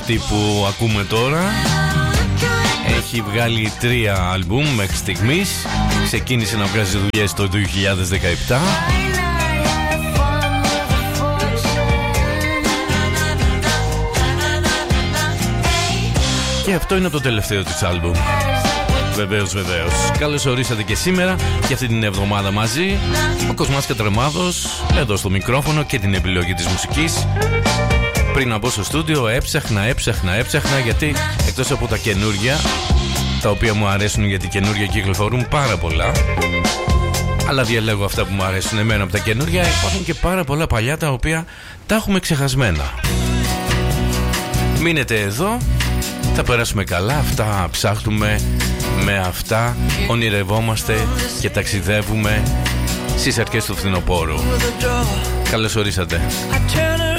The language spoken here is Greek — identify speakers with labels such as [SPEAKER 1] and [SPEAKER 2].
[SPEAKER 1] αυτή που ακούμε τώρα. Έχει βγάλει 3 άλμπουμ μέχρι στιγμής. Ξεκίνησε να βγάζει δουλειές το 2017. Και αυτό είναι το τελευταίο της άλμπουμ. Βεβαίως. Καλώς ορίσατε και σήμερα και αυτή την εβδομάδα μαζί. Ο Κοσμάς Κατρεμάδος εδώ στο μικρόφωνο και την επιλογή της μουσικής. Πριν να μπω στο στούντιο έψαχνα γιατί εκτός από τα καινούργια, τα οποία μου αρέσουν γιατί καινούργια κυκλοφορούν πάρα πολλά, αλλά διαλέγω αυτά που μου αρέσουν εμένα από τα καινούργια, υπάρχουν και πάρα πολλά παλιά τα οποία τα έχουμε ξεχασμένα. Μείνετε εδώ, θα περάσουμε καλά, αυτά ψάχνουμε, με αυτά ονειρευόμαστε και ταξιδεύουμε στις αρχές του φθινοπόρου. Καλώς ορίσατε.